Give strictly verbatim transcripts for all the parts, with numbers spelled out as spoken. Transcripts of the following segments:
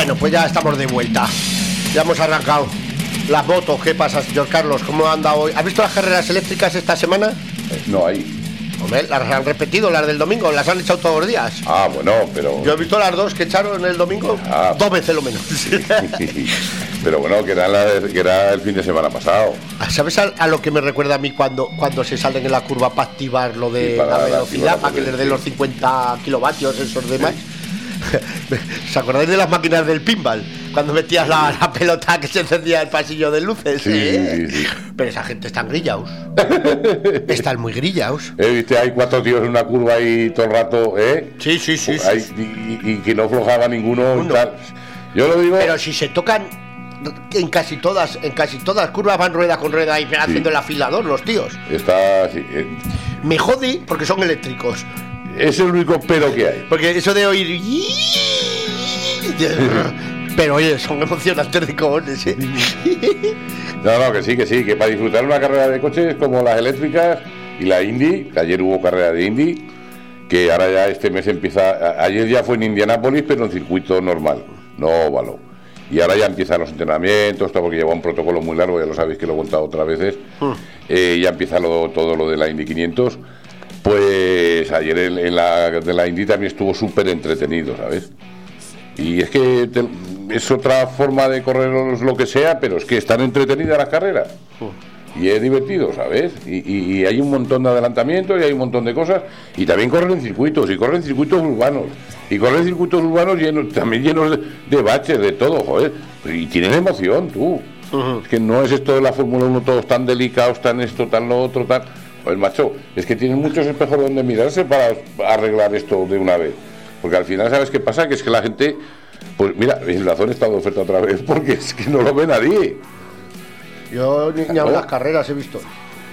Bueno, pues ya estamos de vuelta. Ya hemos arrancado. Las motos, ¿qué pasa, señor Carlos? ¿Cómo anda hoy? ¿Has visto las carreras eléctricas esta semana? Eh, no hay. Hombre, las han repetido, las del domingo, las han echado todos los días. Ah, bueno, pero... Yo he visto las dos que echaron el domingo, ah, dos veces lo menos. Pero bueno, que era, la, que era el fin de semana pasado. ¿Sabes a, a lo que me recuerda a mí cuando, cuando se salen en la curva para activar lo de sí, para la velocidad, para que les den los cincuenta kilovatios, esos demás? Sí. ¿Os acordáis de las máquinas del pinball? Cuando metías la, la pelota que se encendía el pasillo de luces, sí, ¿eh? Sí, sí. Pero esa gente están grillaos. Están muy grillaos. ¿Eh, viste? Hay cuatro tíos en una curva ahí todo el rato, ¿eh? Sí, sí, sí. Hay, sí. Y, y que no aflojaba ninguno y tal. Yo lo digo... Pero si se tocan en casi todas, en casi todas curvas van rueda con rueda y haciendo sí. el afilador los tíos. Está... Sí, eh. Me jode porque son eléctricos. Es el único pero que hay. Porque eso de oír... Pero oye, son emocionantes de cojones, ¿eh? No, no, que sí, que sí, que para disfrutar una carrera de coches como las eléctricas y la Indy, que ayer hubo carrera de Indy, que ahora ya este mes empieza, ayer ya fue en Indianápolis, pero en circuito normal, no óvalo. Y ahora ya empiezan los entrenamientos, todo porque lleva un protocolo muy largo, ya lo sabéis que lo he contado otras veces, mm. eh, ya empieza lo, todo lo de la Indy quinientos. Pues ayer en, en la de la Indy también estuvo súper entretenido, ¿sabes? Y es que te, es otra forma de correr lo que sea, pero es que están entretenidas las carreras. Uh. Y es divertido, ¿sabes? Y, y, y hay un montón de adelantamientos y hay un montón de cosas. Y también corren en circuitos, y corren en circuitos urbanos. Y corren en circuitos urbanos llenos, también llenos de, de baches, de todo, joder. Y tienen emoción, tú. Uh-huh. Es que no es esto de la Fórmula uno todos tan delicados, tan esto, tan lo otro, tan... Pues macho, es que tienen muchos espejos donde mirarse para arreglar esto de una vez. Porque al final, ¿sabes qué pasa? Que es que la gente, pues mira, en la zona está de oferta otra vez porque es que no lo ve nadie. Yo ni, claro. ni a las carreras he visto.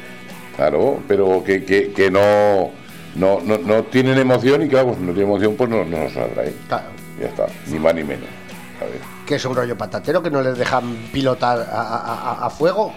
Claro, pero que, que, que no, no, no, no tienen emoción y claro, pues no tienen emoción, pues no, no nos saldrá ahí. Claro. Ya está, ni más ni menos. ¿Sabes? Que es un rollo patatero que no les dejan pilotar a, a, a, a fuego.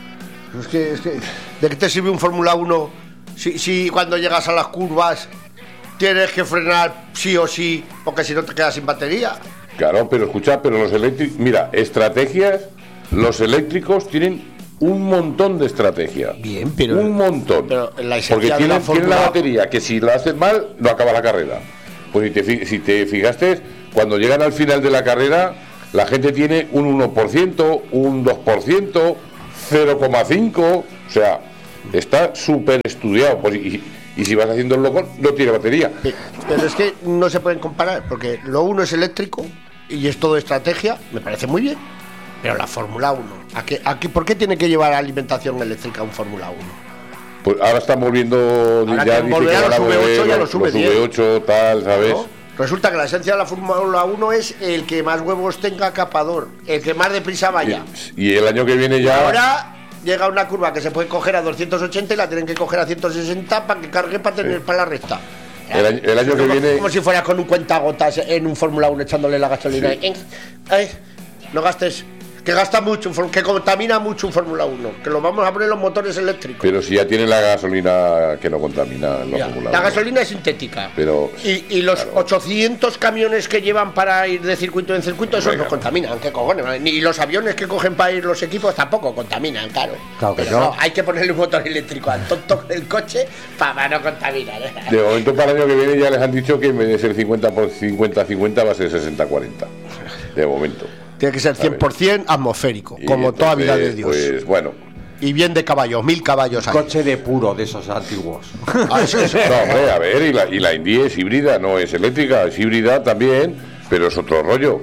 Es que, es que, ¿de qué te sirve un Fórmula uno si, si cuando llegas a las curvas tienes que frenar sí o sí, porque si no te quedas sin batería? Claro, pero escucha, pero los eléctricos, mira, estrategias, los eléctricos tienen un montón de estrategias. Bien, pero... Un montón. Pero la porque tienen la, tienen la batería, que si lo haces mal, no acaba la carrera. Pues si te, si te fijaste, cuando llegan al final de la carrera, la gente tiene un uno por ciento, un dos por ciento, cero coma cinco, o sea, está súper estudiado. Pues, y, y si vas haciendo el loco, no tiene batería. Pero es que no se pueden comparar, porque lo uno es eléctrico y es todo estrategia, me parece muy bien, pero la Fórmula uno, ¿a qué, a qué, ¿por qué tiene que llevar alimentación eléctrica un Fórmula uno? Pues ahora están volviendo, ahora ya que dice que ahora los V ocho ya lo sube diez. ocho, tal, ¿sabes? ¿No? Resulta que la esencia de la Fórmula uno es el que más huevos tenga capador, el que más deprisa vaya. Y, y el año que viene ya... Ahora llega una curva que se puede coger a doscientos ochenta y la tienen que coger a ciento sesenta para que cargue para tener sí. para la recta. El año, el año que como, viene... Como si fuera con un cuentagotas en un Fórmula uno echándole la gasolina. Sí. Ay, no gastes... Que gasta mucho, que contamina mucho un Fórmula uno, que lo vamos a poner los motores eléctricos. Pero si ya tiene la gasolina que no contamina en la Fórmula uno. La gasolina es sintética. Pero, y, y los claro. ochocientos camiones que llevan para ir de circuito en circuito, esos no contaminan, ¿qué cojones? Ni los aviones que cogen para ir los equipos tampoco contaminan, claro. Claro que Pero no. no. Hay que ponerle un motor eléctrico al tonto del coche para no contaminar. De momento para el año que viene ya les han dicho que en vez de ser cincuenta por cincuenta cincuenta va a ser sesenta cuarenta. De momento. Tiene que ser cien por ciento atmosférico, y como entonces, toda vida de Dios. Pues bueno. Y bien de caballos, mil caballos ahí. Coche de puro, de esos antiguos. Ah, eso, eso. No, hombre, a ver, y la, y la Indy es híbrida, no es eléctrica, es híbrida también, pero es otro rollo.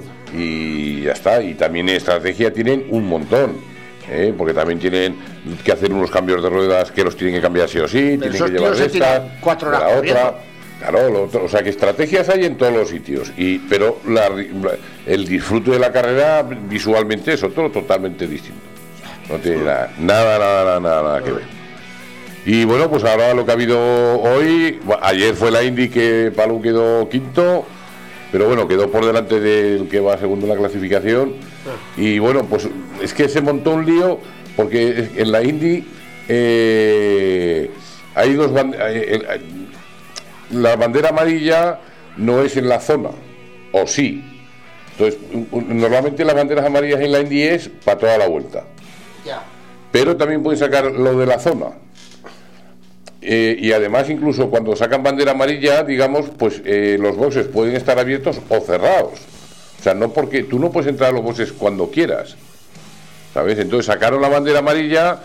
Y ya está, y también estrategia tienen un montón. ¿eh? Porque también tienen que hacer unos cambios de ruedas que los tienen que cambiar sí o sí, pero tienen que llevar de esta, cuatro horas de la otra. Claro, lo otro, o sea que estrategias hay en todos los sitios, y pero la, el disfrute de la carrera visualmente es otro totalmente distinto. No tiene nada, nada, nada, nada, nada que ver. Y bueno, pues ahora lo que ha habido hoy, ayer fue la Indy que Palou quedó quinto, pero bueno, quedó por delante del que va segundo en la clasificación. Y bueno, pues es que se montó un lío, porque en la Indy eh, hay dos banderas. Eh, la bandera amarilla no es en la zona, o sí, Entonces, un, un, normalmente las banderas amarillas en la Indy es para toda la vuelta. Ya. Pero también pueden sacar lo de la zona. Eh, y además, incluso cuando sacan bandera amarilla, digamos, pues eh, los boxes pueden estar abiertos o cerrados. O sea, no porque tú no puedes entrar a los boxes cuando quieras, ¿sabes? Entonces sacaron la bandera amarilla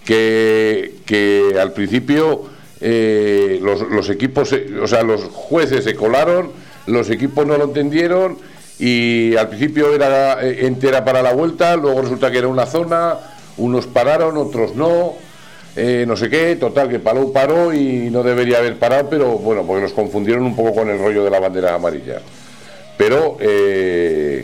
que, que al principio eh, los, los equipos, o sea, los jueces se colaron, los equipos no lo entendieron y al principio era entera para la vuelta, luego resulta que era una zona, unos pararon, otros no. Eh, no sé qué, total, que paró, paró y no debería haber parado, pero bueno, porque los confundieron un poco con el rollo de la bandera amarilla. Pero eh,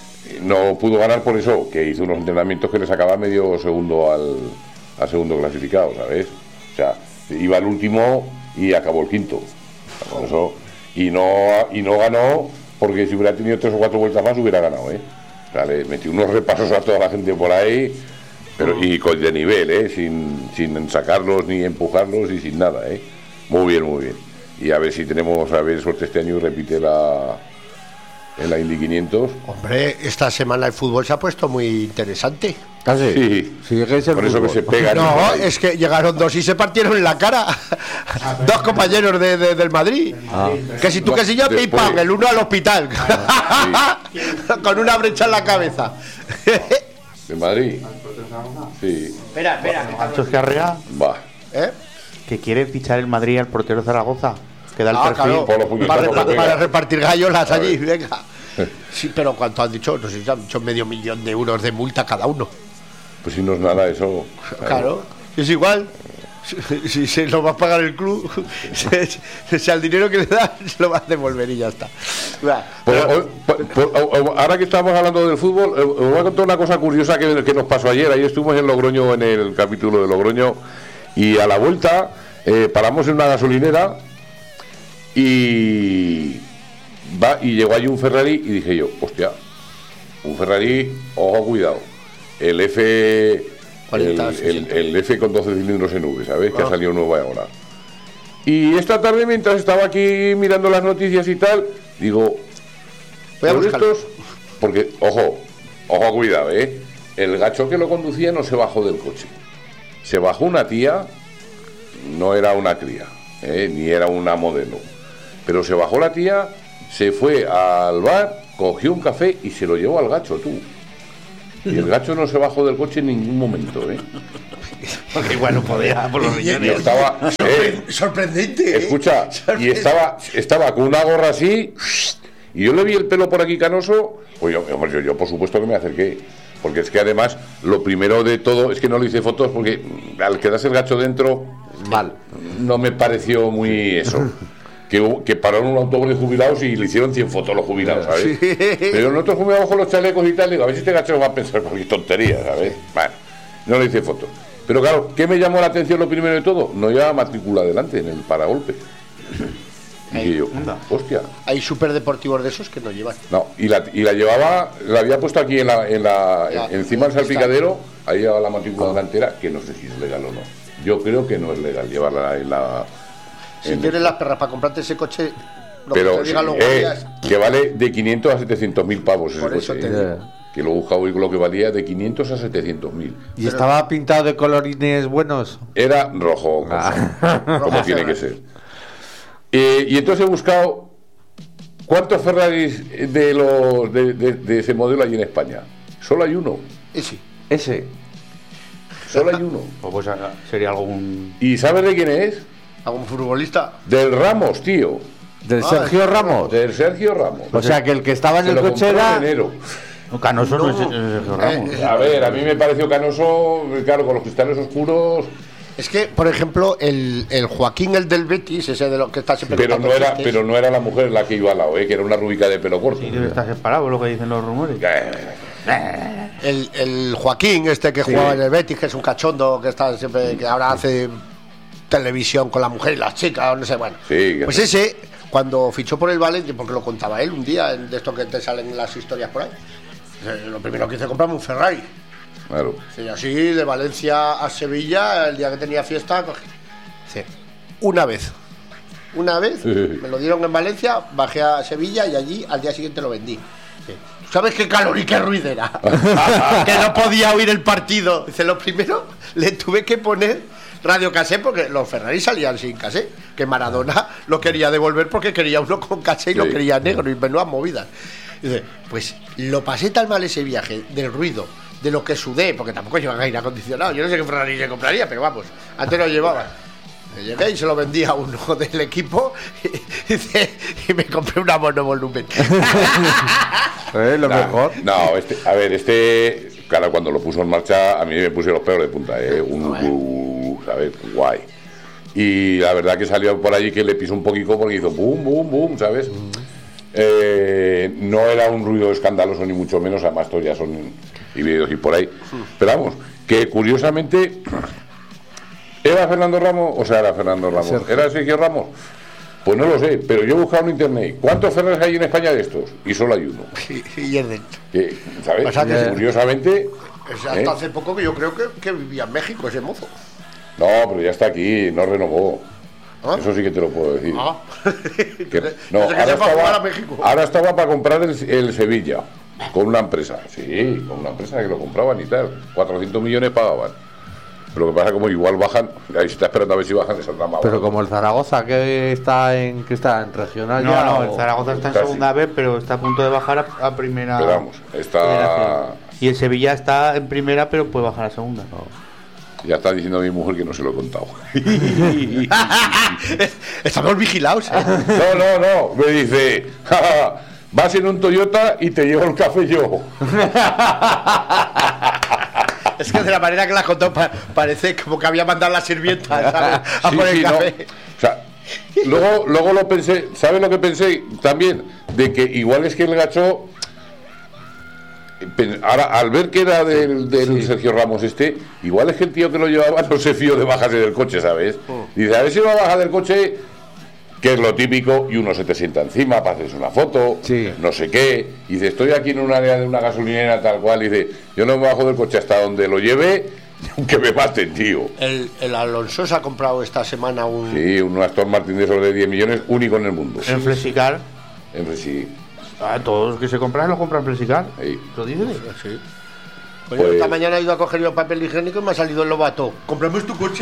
no pudo ganar por eso, que hizo unos entrenamientos que le sacaba medio segundo al, al segundo clasificado, ¿sabes? O sea, iba al último y acabó el quinto. Por eso, y no y no ganó, porque si hubiera tenido tres o cuatro vueltas más hubiera ganado, ¿eh? O sea, le metió unos repasos a toda la gente por ahí. Pero, y con de nivel, ¿eh? sin, sin sacarlos ni empujarlos y sin nada, ¿eh? Muy bien, muy bien. Y a ver si tenemos, a ver, suerte este año y repite la en la Indy quinientos. Hombre, esta semana el fútbol se ha puesto muy interesante. ¿Ah, sí? Sí, sí es por eso que se pegan. No, es que llegaron dos y se partieron en la cara. Dos compañeros de, de, del Madrid. Ah. Que si tú que si yo, pim pam, el uno al hospital. Sí. Con una brecha en la cabeza. ¿De Madrid? Sí. Espera, espera. Pancho Escarrea. Va. ¿Eh? Que quiere fichar el Madrid al portero Zaragoza. Que da el ah, perfil. Claro. Para, para, para repartir gallolas allí, venga. Sí, pero ¿cuánto han dicho? No sé si han dicho medio millón de euros de multa cada uno. Pues si no es nada eso. Claro, claro. Es igual. Si, si se lo va a pagar el club, si, si al dinero que le da se lo va a devolver y ya está. Pues, por, por, ahora que estamos hablando del fútbol, os voy a contar una cosa curiosa que, que nos pasó ayer. Ayer estuvimos en Logroño, en el capítulo de Logroño, y a la vuelta eh, paramos en una gasolinera y va y llegó allí un Ferrari y dije yo, hostia, un Ferrari, ojo, cuidado, el F... El, el, el F con doce cilindros en V, ¿sabes? Que oh. ha salido nuevo ahora. Y esta tarde, mientras estaba aquí mirando las noticias y tal, digo, voy a buscarlo. Estos, porque, ojo, ojo, cuidado, ¿eh? El gacho que lo conducía no se bajó del coche. Se bajó una tía, no era una cría, ¿eh? Ni era una modelo. Pero se bajó la tía, se fue al bar, cogió un café y se lo llevó al gacho, tú. Y el gacho no se bajó del coche en ningún momento, ¿eh? Porque bueno, podía por los riñones. Y estaba, eh, sorprendente. Escucha, sorprendente. Y estaba, estaba con una gorra así, y yo le vi el pelo por aquí canoso, pues yo, yo, yo por supuesto que me acerqué. Porque es que además, lo primero de todo, es que no le hice fotos, porque al quedarse el gacho dentro, mal, no me pareció muy eso. Que, que pararon un autobús de jubilados y le hicieron cien fotos los jubilados, ¿sabes? Sí. Pero nosotros jubilados con los chalecos y tal, digo, a ver si este gacho va a pensar por qué tontería, ¿sabes? Bueno, no le hice fotos. Pero claro, ¿qué me llamó la atención lo primero de todo? No llevaba matrícula adelante en el paragolpe. Y dije yo, hostia. Hay superdeportivos de esos que no llevan. No, y la, y la llevaba, la había puesto aquí en la, en la ya, en, encima del salpicadero, ahí llevaba la matrícula delantera, que no sé si es legal o no. Yo creo que no es legal llevarla en la... Si tienes el... las perras para comprarte ese coche, lo pero que, los eh, que vale de quinientos a setecientos mil pavos ese por eso coche. Te digo. Que lo he buscado hoy con lo que valía de quinientos a setecientos mil. ¿Y pero... estaba pintado de colorines buenos? Era rojo, ah. como, como tiene que ser. Eh, y entonces he buscado cuántos Ferraris de los de, de, de ese modelo hay en España. Solo hay uno. Ese. Ese. Solo hay uno. Pues sería algún. ¿Y sabes de quién es? ¿Algún futbolista? Del Ramos, tío. ¿Del ah, Sergio Ramos? Del Sergio Ramos. O sea que el que estaba en el coche era. No, Canoso no, no es Sergio Ramos. Eh, a ver, a mí me pareció Canoso, claro, con los cristales oscuros. Es que, por ejemplo, el, el Joaquín, el del Betis, ese de lo que está siempre. Pero no era, pero no era la mujer la que iba al lado, ¿eh? Que era una rúbica de pelo corto. Sí, debe estar separado, lo que dicen los rumores. El, el Joaquín, este que sí. jugaba en el Betis, que es un cachondo, que está siempre, que ahora hace televisión con la mujer y las chicas, o no sé, bueno. Sí, pues ese, cuando fichó por el Valencia, porque lo contaba él un día, de esto que te salen las historias por ahí, lo primero que hice comprarme un Ferrari. Claro. Sí, así de Valencia a Sevilla, el día que tenía fiesta, cogí. Sí. Una vez. Una vez, sí. Me lo dieron en Valencia, bajé a Sevilla y allí al día siguiente lo vendí. ¿Sabes qué calor y qué ruido era? Que no podía oír el partido. Dice, lo primero, le tuve que poner radio cassette porque los Ferrari salían sin cassette. Que Maradona lo quería devolver porque quería uno con cassette y sí. Lo quería negro y menudas movidas. Dice, pues lo pasé tan mal ese viaje del ruido, de lo que sudé, porque tampoco llevan aire acondicionado. Yo no sé qué Ferrari le compraría, pero vamos, antes lo llevaban. Llegué y se lo vendí a uno del equipo y, dice, y me compré una monovolumen. ¿Eh? Lo no, mejor. No, este, a ver, este, claro, cuando lo puso en marcha, a mí me pusieron los pelos de punta, ¿eh? Un, uh, ¿sabes? Guay. Y la verdad que salió por allí que le pisó un poquito porque hizo boom, boom, boom, ¿sabes? Mm. Eh, no era un ruido escandaloso ni mucho menos, además todos ya son híbridos y por ahí. Pero vamos, que curiosamente... ¿Era Fernando Ramos? O sea, era Fernando Ramos. Sergio. ¿Era Sergio Ramos? Pues no lo sé, pero yo he buscado en internet. ¿Cuántos Ferraris hay en España de estos? Y solo hay uno. Y es dentro. Que, ¿sabes? O sea, que curiosamente... Es hasta ¿eh? Hace poco que yo creo que, que vivía en México ese mozo. No, pero ya está aquí, no renovó. ¿Ah? Eso sí que te lo puedo decir. Ah. Que, no, ahora, que estaba, a México. Ahora estaba para comprar el, el Sevilla, con una empresa. Sí, con una empresa que lo compraban y tal. cuatrocientos millones pagaban. Lo que pasa como igual bajan, ahí se está esperando a ver si bajan, esa trama. Pero como el Zaragoza que está en que está en regional no, ya. No, no, el Zaragoza está en casi. Segunda vez, pero está a punto de bajar a, a primera. Pero vamos, está. Y el Sevilla está en primera, pero puede bajar a segunda. No. Ya está diciendo mi mujer que no se lo he contado. Estamos vigilados. ¿Eh? No, no, no. Me dice, vas en un Toyota y te llevo el café yo. Es que de la manera que la contó pa- parece como que había mandado la sirvienta, ¿sabes? A sí, poner sí, el café. No. O sea, luego, luego lo pensé, ¿sabes lo que pensé también? De que igual es que el gacho, ahora al ver que era del, del sí. Sergio Ramos este, igual es que el tío que lo llevaba no se fió de bajarse del coche, ¿sabes? Dice, a ver si va a bajar del coche, que es lo típico, y uno se te sienta encima para hacerse una foto, sí. no sé qué, y dice, estoy aquí en un área de una gasolinera tal cual, y dice, yo no me bajo del coche hasta donde lo lleve, aunque me maten, tío. El, el Alonso se ha comprado esta semana un... Sí, un Aston Martin de esos de diez millones, único en el mundo. ¿En Flexicar? En Flexicar. Ah, todos los que se compran los compran en Flexicar. Sí. ¿Lo dices? Sí. Pues yo esta mañana he ido a coger yo papel higiénico y me ha salido el Lobato. Compramos tu coche.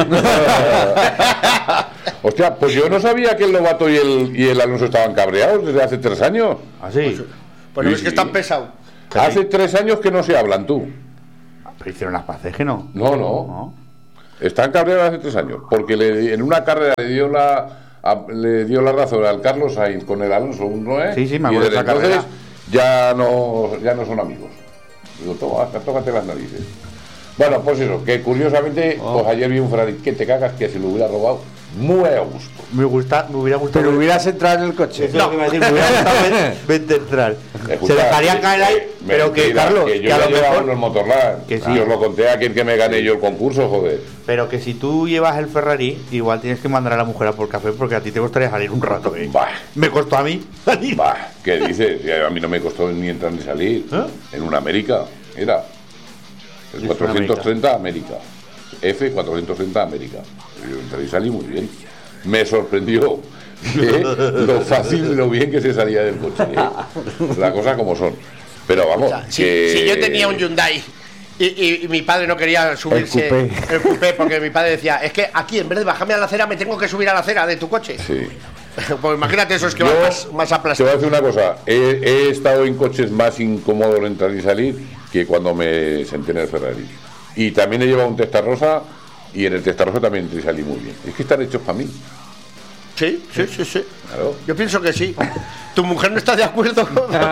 Hostia, pues yo no sabía que el Lobato y el, y el Alonso estaban cabreados desde hace tres años. ¿Ah, sí? Pues, pues no es que están pesados. Hace sí. tres años que no se hablan, tú. Pero hicieron las paces, que no. No, no. no. Están cabreados hace tres años. Porque le, en una carrera le dio la a, le dio la razón al Carlos Sainz con el Alonso, ¿no es? Sí, sí, me acuerdo y desde de esa entonces carrera. ya no, ya no son amigos. Digo, toma, tócate las narices. Bueno, pues eso, que curiosamente, oh. pues ayer vi un Ferrari que te cagas que se lo hubiera robado muy a gusto. Me gusta, me hubiera gustado. Pero hubieras entrado en el coche. Eso no. Es lo que me, decir, me hubiera gustado vente entrar. Se dejaría caer ahí, me, pero que mentira, Carlos, que yo que a ya lo llevaba mejor en el Motorland. Que sí. Y os lo conté a quien que me gané yo el concurso, joder. Pero que si tú llevas el Ferrari, igual tienes que mandar a la mujer a por café porque a ti te costaría salir un rato. ¿Eh? Bah. Me costó a mí. Bah, ¿qué dices? A mí no me costó ni entrar ni salir. ¿Eh? En una América, era. El cuatrocientos treinta América. F cuatrocientos treinta América. Yo entré y salí muy bien. Me sorprendió ¿eh? lo fácil y lo bien que se salía del coche. ¿eh? La cosa como son. Pero vamos, o sea, si, que... si yo tenía un Hyundai y, y, y mi padre no quería subirse el coupé. el coupé porque mi padre decía, es que aquí en vez de bajarme a la acera me tengo que subir a la acera de tu coche. Sí. Pues imagínate esos que van más, más aplastados. Te voy a decir una cosa, he, he estado en coches más incómodos en entrar y salir que cuando me senté en el Ferrari. Y también he llevado un Testarossa y en el Testarossa también entré y salí muy bien. Es que están hechos para mí. Sí, sí, sí, sí. Claro. Yo pienso que sí. ¿Tu mujer no está de acuerdo?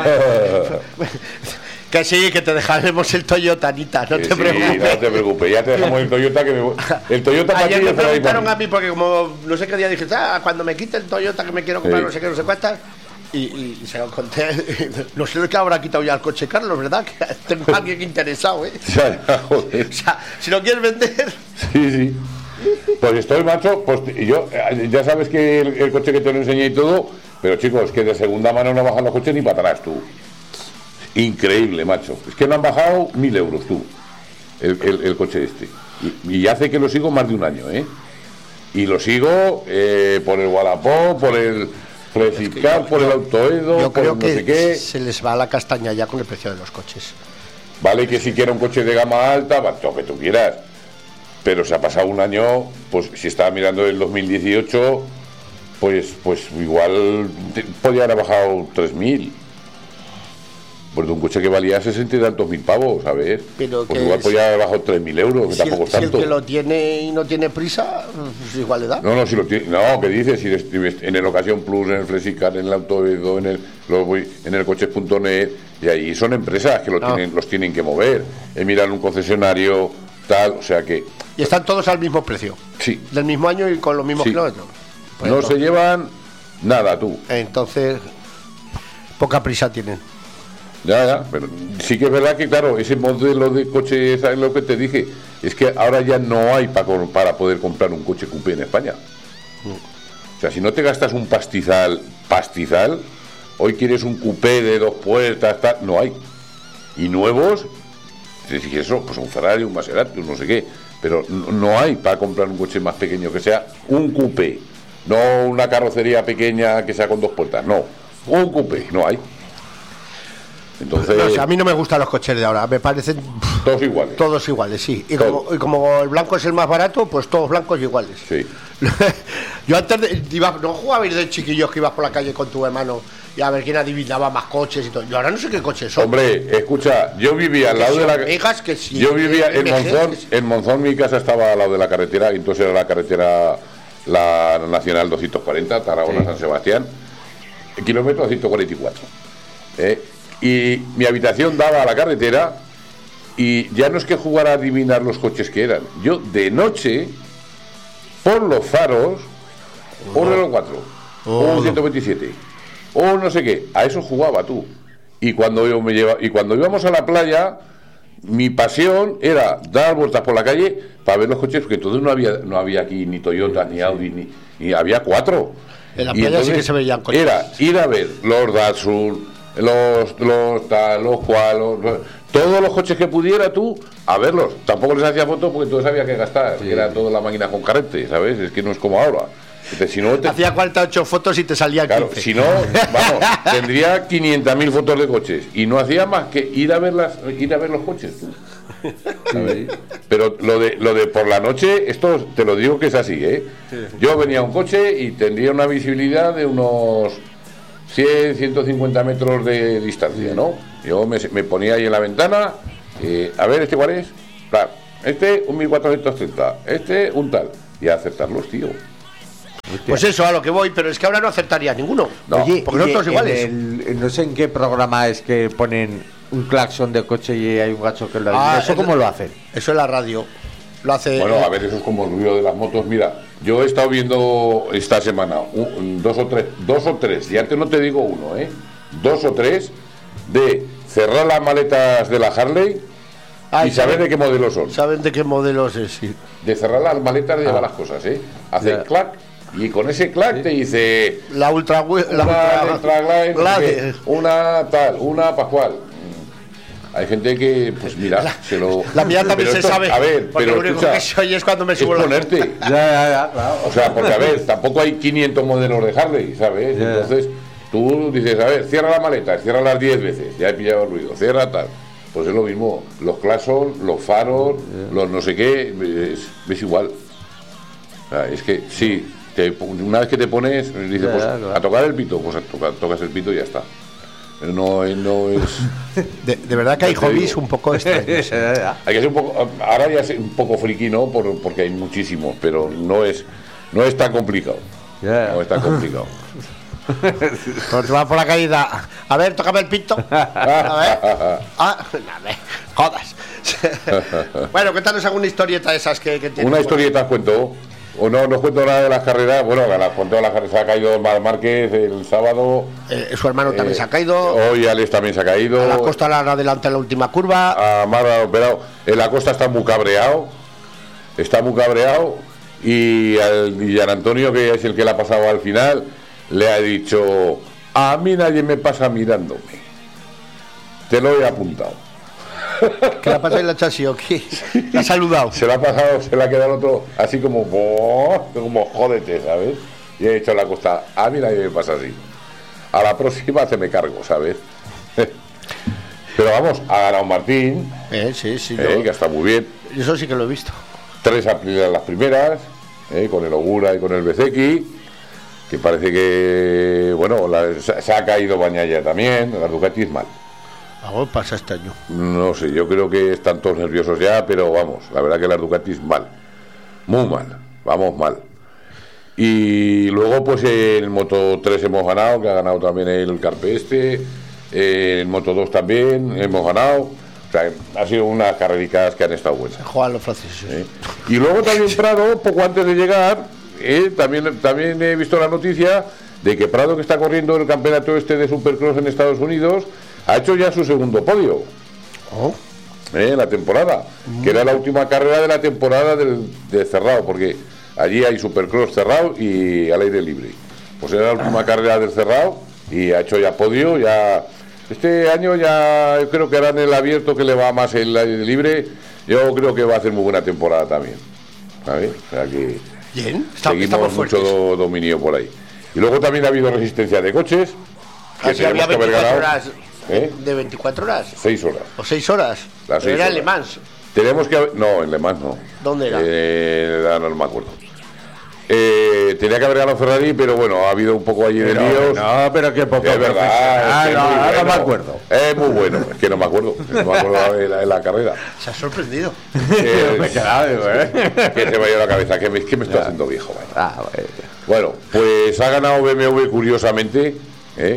Que sí, que te dejaremos el Toyota, Anita, no que te sí, preocupes. No te preocupes, ya te dejamos el Toyota. Que me... El Toyota para Ayer ti me el Ferrari preguntaron para a mí, porque como no sé qué día dije, ah, cuando me quite el Toyota que me quiero comprar, sí. no sé qué, no sé cuántas. Y, y, y se lo conté. No sé lo que habrá quitado ya el coche, Carlos, ¿verdad? Que tengo a alguien interesado, ¿eh? Ya, ya, joder. O sea, si lo quieres vender. Sí, sí. Pues estoy, macho, pues yo, ya sabes que el, el coche que te lo enseñé y todo, pero chicos, que de segunda mano no bajan los coches ni para atrás, tú. Increíble, macho. Es que me han bajado mil euros, tú, el, el, el coche este. Y, y hace que lo sigo más de un año, ¿eh? Y lo sigo eh, por el Wallapop, por el... Flexicar es que yo, por el yo, autoedo, yo por creo no que sé qué. se les va la castaña ya con el precio de los coches. Vale que si quiera un coche de gama alta, va, lo que tú quieras. Pero se ha pasado un año, pues si estaba mirando el dos mil dieciocho, pues pues igual te, podía haber bajado tres mil. Pues de un coche que valía sesenta y tantos mil pavos, ¿sabes? Pero pues que igual podía haber bajado tres mil euros, que si tampoco el, es tanto. Si el que lo tiene y no tiene prisa, pues igual le da. No, no, si lo tiene, no, ¿qué dices? Si en el Ocasión Plus, en el Flexicar, en el Autoedo, en el en el coches punto net, y ahí son empresas que lo no. tienen, los tienen que mover. En mirar un concesionario, tal, o sea que. Y están todos al mismo precio. Sí. Del mismo año y con los mismos Sí. kilómetros. Pues no entonces, se llevan nada, tú. Entonces, poca prisa tienen. Ya, ya, pero sí que es verdad que, claro, ese modelo de coche, ¿sabes lo que te dije? Es que ahora ya no hay para, para poder comprar un coche coupé en España. O sea, si no te gastas un pastizal, pastizal, hoy quieres un coupé de dos puertas, tal, no hay. Y nuevos, si eso, pues un Ferrari, un Maserati, un no sé qué, pero no, no hay para comprar un coche más pequeño que sea un coupé, no una carrocería pequeña que sea con dos puertas, no, un coupé, no hay. Entonces, No sé, a mí no me gustan los coches de ahora, me parecen pff, todos iguales. todos iguales, sí. Y Todo. como, y como el blanco es el más barato, pues todos blancos iguales. Sí. Yo antes de, iba, no jugabais de chiquillos que ibas por la calle con tu hermano y a ver quién adivinaba más coches y todo. Yo ahora no sé qué coches son. Hombre, escucha, yo vivía al lado de la Digas que sí, yo vivía en M G, Monzón, que sí. en Monzón mi casa estaba al lado de la carretera, y entonces era la carretera la Nacional doscientos cuarenta, Tarragona Sí. San Sebastián, el kilómetro ciento cuarenta y cuatro. ¿eh? Y mi habitación daba a la carretera y ya no es que jugara a adivinar los coches que eran. Yo de noche, por los faros, un Renault cuatro, Oh. un ciento veintisiete, o no sé qué, a eso jugaba tú. Y cuando yo me lleva, y cuando íbamos a la playa, mi pasión era dar vueltas por la calle para ver los coches, porque entonces no había no había aquí ni Toyota, ni Audi, ni, ni había cuatro. En la Y playa sí entonces que se veían coches. Era ir a ver los Datsun, los los tal, los cual, los, los- todos los coches que pudiera tú a verlos. Tampoco les hacía fotos porque entonces había que gastar, Sí. que era toda la máquina con carrete, ¿sabes? Es que no es como ahora. Entonces, si no te- Hacía cuarenta y ocho fotos y te salía Claro, quince. si no, vamos, tendría quinientas mil fotos de coches y no hacía más que ir a ver las, ir a ver los coches. tú. ¿Sabes? Pero lo de lo de por la noche, esto te lo digo que es así, ¿eh? Yo venía a un coche y tendría una visibilidad de unos cien, ciento cincuenta metros de distancia, ¿no? Yo me, me ponía ahí en la ventana, eh, a ver, ¿este cuál es? Claro, este un mil cuatrocientos treinta, este un tal, y a acertarlos, tío. Pues eso, a lo que voy, pero es que ahora no acertaría ninguno. No. Oye, porque son y todos en iguales. el- no sé en qué programa es que ponen un claxon de coche y hay un gacho que lo adivina. Ah, ¿Eso es- cómo lo hacen? Eso es la radio. Lo hace. Bueno, a ver, eso es como el ruido de las motos. Mira, yo he estado viendo esta semana un- un- dos o tres, dos o tres, y antes no te digo uno, ¿eh? Dos o tres de cerrar las maletas de la Harley Ah, y saber de qué modelo son. ¿Saben de qué modelos es? Sí. De cerrar las maletas de llevar las cosas, ¿eh? Hace Ya. clac y con ese clac te dice La Ultra. La una ultra, Ultra Glide, no la sé de- qué, una tal, una pascual. Hay gente que, pues mira, se lo. La mía también pero se esto- sabe. A ver, porque pero lo único escucha, que se oye es cuando me es subo la. ponerte. Ya, ya, ya, claro. O sea, porque a ver, tampoco hay quinientos modelos de Harley, ¿sabes? Ya. Entonces, tú dices, a ver, cierra la maleta, cierra las diez veces, ya he pillado el ruido, cierra tal. Pues es lo mismo, los claxons, los faros, los no sé qué, es, es igual. O sea, es que sí, te- una vez que te pones, dices, Ya, pues claro. a tocar el pito, pues a tocar- tocas el pito y ya está. No, es- no es. De, de verdad que hay Ya te hobbies digo. un poco extraños. Ya, ya. Hay que ser un poco, ahora ya es un poco friki, ¿no? Por- porque hay muchísimos, pero no es, no es tan complicado. Ya, ya. No es tan complicado. Cuando te vas por la calle y da, a ver, tócame el pito. A ver. Ah, a ver, jodas. Bueno, cuéntanos alguna historieta de esas que, que tienes. Una historieta os cuento, o no, no os cuento nada de las carreras. Bueno, las cuento las carreras. Se ha caído Mar Márquez el sábado. Eh, su hermano también eh, se ha caído. Hoy Alex también se ha caído. A la Costa la han adelantado en la última curva. A Mar ha operado. En la Costa está muy cabreado. Está muy cabreado. Y al y a Antonio, que es el que le ha pasado al final, le ha dicho: a mí nadie me pasa mirándome. Te lo he apuntado. ¿Qué le ha pasado en la chasis o qué? Le ha saludado. Se le ha pasado, se le ha quedado el otro así como, "Boh", como jódete, ¿sabes? Y he dicho a la Costa, a mí nadie me pasa así. A la próxima se me cargo, ¿sabes? Pero vamos, ha ganado Martín, Eh, sí, sí. eh, yo- que está muy bien. Eso sí que lo he visto. Tres aprilas las primeras, eh, con el Ogura y con el Bezeki, que parece que, bueno, la- se, se ha caído Bañaya también, la Ducati es mal. Algo pasa este año. No sé, yo creo que están todos nerviosos ya, pero vamos, la verdad que la Ducati es mal, muy mal, vamos mal. Y luego pues en el Moto tres hemos ganado, que ha ganado también el Carpe este, eh, en Moto dos también hemos ganado, o sea, ha sido unas carrericas que han estado buenas. Juegan los franceses. ¿eh? Y luego también Prado, poco antes de llegar, eh, también, también he visto la noticia de que Prado, que está corriendo el campeonato este de Supercross en Estados Unidos, ha hecho ya su segundo podio. Oh. ¿eh? En la temporada, que era la última carrera de la temporada del, de cerrado, porque allí hay Supercross cerrado y al aire libre. Pues era la última carrera del cerrado y ha hecho ya podio, ya este año ya yo creo que harán el abierto, que le va más el aire libre. Yo creo que va a hacer muy buena temporada también, ¿sabes? O sea que Bien, está- seguimos estamos mucho fuertes. do- dominio por ahí. Y luego también ha habido resistencia de coches, que Así había tenemos que haber veinticuatro ganado. horas. ¿eh? ¿De veinticuatro horas? Seis horas. ¿O seis horas? Las seis Era horas. Le Mans. Tenemos que haber... No, en Le Mans no. ¿Dónde era? Eh, no, no me acuerdo. Eh, tenía que haber ganado Ferrari, pero bueno, ha habido un poco allí de líos. No, pero qué poco Es verdad, profesional. es que es no, muy ahora no me bueno. acuerdo. Es muy bueno, es que no me acuerdo. No me acuerdo de la, de la carrera. Se ha sorprendido. Eh, Me he quedado, digo, ¿eh? que se me ha ido la cabeza, que me, que me estoy haciendo viejo. Vaya. Ah, bueno. Bueno, pues ha ganado B M W curiosamente, ¿eh?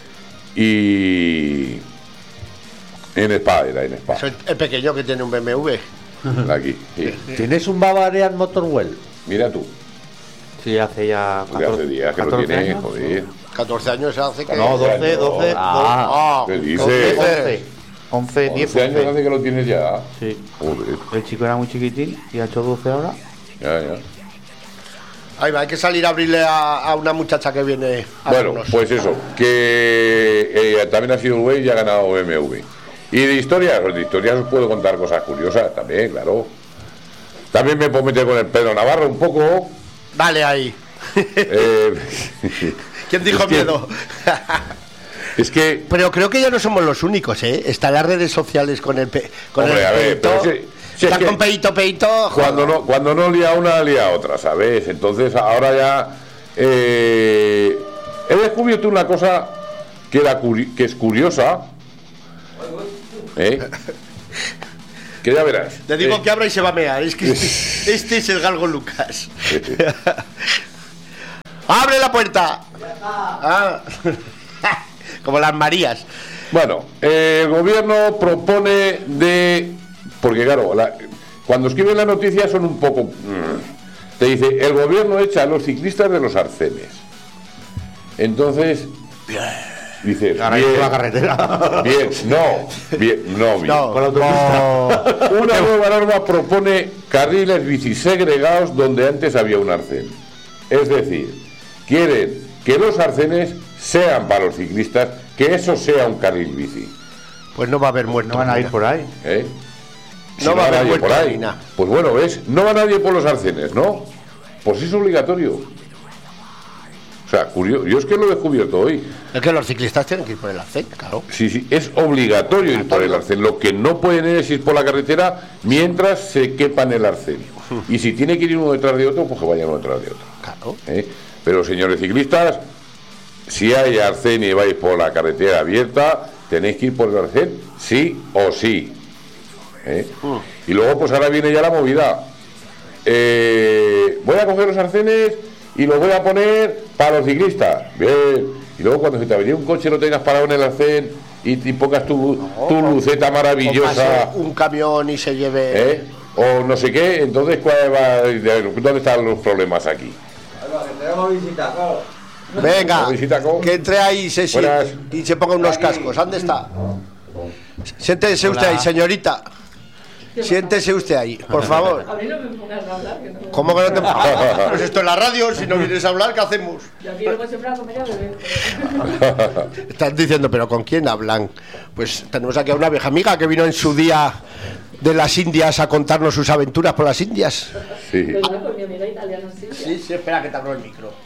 Y en Spa, era en Spa, Soy el pequeño que tiene un B M W. aquí. Sí. ¿Tienes un Bavarian Motorwell? Mira tú, Sí, hace ya de hace días que lo catorce tiene, años. joder. catorce años hace que. No, doce, doce, Ah, ¿Qué dices? once, once, diez, once años hace once. que lo tienes ya. Sí. Joder, El chico era muy chiquitín y ha hecho doce ahora. ya, ya. Ahí va, hay que salir a abrirle a, a una muchacha que viene a Bueno, vernos. pues eso, que eh, también ha sido el güey y ha ganado B M W. Y de historias, pues de historias os puedo contar cosas curiosas también, claro. También me puedo meter con el Pedro Navarro un poco. Dale ahí. eh, ¿Quién dijo es que- miedo? Es que Pero creo que ya no somos los únicos, ¿eh? Están las redes sociales con el pe con Hombre, el a ver, peito. pero si- si es Están que- con peito, peito. cuando no, cuando no lía una, lía otra, ¿sabes? Entonces ahora ya eh, he descubierto una cosa que, era curi- que es curiosa. ¿eh? Que ya verás. Le digo Eh, que abra y se va a mear. Es que este, este es el galgo Lucas. ¡Abre la puerta! Ah. Como las Marías. Bueno, eh, el gobierno propone de... Porque claro, la- cuando escriben la noticia son un poco... mm, te dice, el gobierno echa a los ciclistas de los arcenes. Entonces... Dices, Ahora bien, hay la carretera. bien, no, bien, no, bien. No, Con la autopista. Una nueva norma propone carriles bici segregados donde antes había un arcén. Es decir, quieren que los arcenes sean para los ciclistas, que eso sea un carril bici. Pues no va a haber muerto. No van a ir por ahí. ¿eh? Si No va a haber nadie muerto por ahí. ni nada. Pues bueno, ¿ves? No va nadie por los arcenes, ¿no? Pues es obligatorio. O sea, curioso. Yo es que lo he descubierto hoy. Es que los ciclistas tienen que ir por el arcén, claro. Sí, sí, es obligatorio ir por el arcén. Lo que no pueden es ir por la carretera mientras se quepa en el arcén. Y si tiene que ir uno detrás de otro, pues que vaya uno detrás de otro. Claro. ¿eh? Pero señores ciclistas, si hay arcén y vais por la carretera abierta, tenéis que ir por el arcén, sí o sí. ¿eh? Y luego, pues ahora viene ya la movida. Eh, voy a coger los arcenes y los voy a poner para los ciclistas. Bien. Y luego cuando se te avería un coche lo tengas parado en el arcén y, y pongas tu, tu luceta O maravillosa, pase un camión y se lleve. ¿eh? O no sé qué, entonces ¿cuál va- ¿dónde están los problemas aquí? Venga, ¿La visita con? que entre ahí y se, Buenas. siente y se ponga unos cascos. ¿Dónde está? Siéntese usted ahí, señorita. Siéntese usted ahí, por favor. A mí no me pongas a hablar, que no. ¿Cómo que no te Pues esto es la radio, si no vienes a hablar, ¿qué hacemos? Yo aquí luego siempre a comer y a beber. Están diciendo, ¿pero con quién hablan? Pues tenemos aquí a una vieja amiga que vino en su día de las Indias a contarnos sus aventuras por las Indias. Sí. Pues no, con mi amiga italiana sí. Sí, sí, espera que te abro el micro.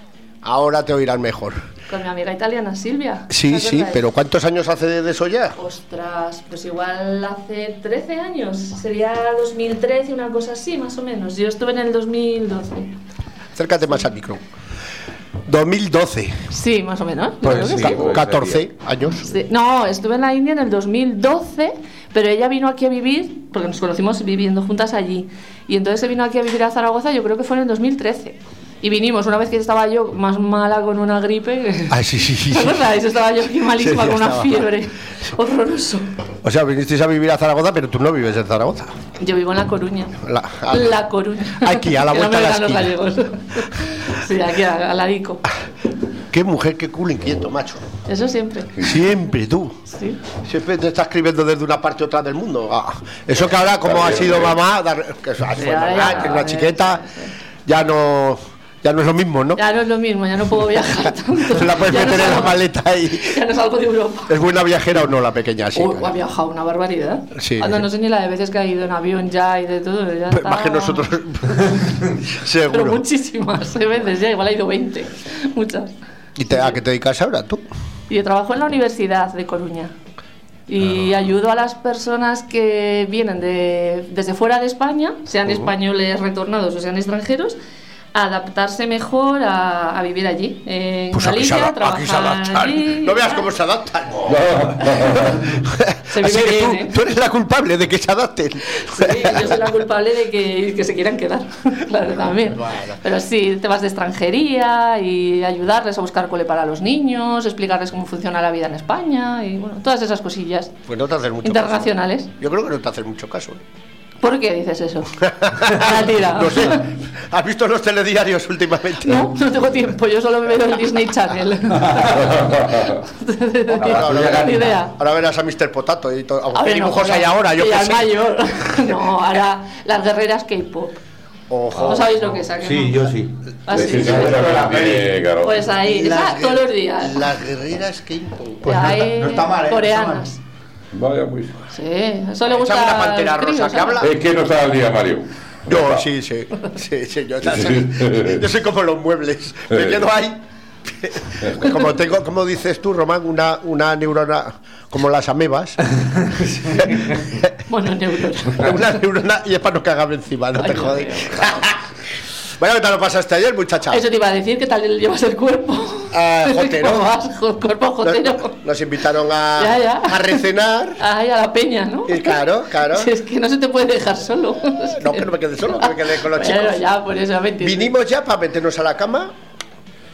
Ahora te oirán mejor. Con mi amiga italiana Silvia. Sí, ¿te sí, acuerdas? pero ¿cuántos años hace de eso ya? Ostras, pues igual hace trece años. Sería dos mil trece, una cosa así, más o menos. Yo estuve en el dos mil doce. Acércate más al micro. dos mil doce. Sí, más o menos. Pues Creo que sí, sí. pues catorce sería. años. Sí. No, estuve en la India en el dos mil doce, pero ella vino aquí a vivir, porque nos conocimos viviendo juntas allí. Y entonces se vino aquí a vivir a Zaragoza, yo creo que fue en el dos mil trece. Y vinimos una vez que estaba yo más mala con una gripe. Ah, sí, sí, sí. ¿Te acuerdas? Estaba yo aquí malísima Sí, con una estaba. fiebre. Horroroso. O sea, vinisteis a vivir a Zaragoza, pero tú no vives en Zaragoza. Yo vivo en La Coruña. La, a- La Coruña. Aquí, a la Que vuelta no me de la vengan esquina. los gallegos. Sí, aquí a, a ladico. Qué mujer, qué culo inquieto, macho. Eso siempre. Siempre tú. Sí. Siempre te estás escribiendo desde una parte u otra del mundo. Ah, eso que ahora, como ha sido mamá, dar- que es Sí, ahora ya- que es una chiqueta, ya no, ya no es lo mismo, ¿no? Ya no es lo mismo, ya no puedo viajar tanto. Se la puedes Ya no meter en la salgo- maleta y... Ya no salgo de Europa. ¿Es buena viajera o no la pequeña? Sí. Uy, ha viajado una barbaridad. Sí, Anda, sí. no sé ni la de veces que ha ido en avión ya y de todo. Ya Pero está- más que nosotros, Pero seguro. muchísimas eh, veces ya, igual ha ido veinte. Muchas. ¿Y te, a qué te dedicas ahora tú? Y yo trabajo en la Universidad de Coruña. Y Ah. ayudo a las personas que vienen de, desde fuera de España, sean españoles retornados o sean extranjeros, a adaptarse mejor a, a vivir allí. En Pues aquí se, Galicia, adap- aquí se trabajar adaptan. allí, No veas tal. cómo se adaptan. Se vive Así que bien, tú, ¿eh? tú eres la culpable de que se adapten. Sí, yo soy la culpable de que, que se quieran quedar, claro, también. Pero sí, temas de extranjería y ayudarles a buscar cole para los niños, explicarles cómo funciona la vida en España y bueno, todas esas cosillas Pues no te haces mucho internacionales. caso. Yo creo que no te haces mucho caso. ¿eh? ¿Por qué dices eso? La tira. No sé. ¿Has visto los telediarios últimamente? No, no tengo tiempo, yo solo me veo el Disney Channel. Ahora, ahora Ni verás, idea. ahora verás a mister Potato y todo. A ¿Qué ver, no, dibujos joder, hay ahora? Yo que qué ya es sé. mayor. No, ahora las guerreras K-pop. Ojo. ¿No sabéis lo que es? ¿a que Sí, no? yo sí. Ah, Sí, sí, sí, sí. sí, pero tiene, claro. Pues ahí, esa Las todos guer- los días. Las guerreras que imponen. Pues no hay está- no está mal, ¿eh? No coreanas. Vaya, pues. Sí, eso le gusta. Echa una pantera al crío, rosa que ¿sabes? habla. Es que no está al día, Mario. Yo, sí, sí. Sí, sí, yo, ya soy, yo soy como los muebles. Me quedo ahí. Como tengo, como dices tú, Román, una, una neurona como las amebas. Bueno, neurona. Una neurona y es para no cagarme encima, no Ay, te Dios jodes. mío. Bueno, ¿qué tal lo pasaste ayer, muchacha? Eso te iba a decir, ¿qué tal llevas el cuerpo? Ah, jotero. ¿Cómo vas? Jo- Cuerpo jotero. Nos, nos invitaron a, Ya, ya. a recenar. Ay, a la peña, ¿no? Y claro, claro. Si es que no se te puede dejar solo. No, que no me quedé solo, que me quedé con los Bueno, chicos. ya, por eso, ya me entiendes. Vinimos ya para meternos a la cama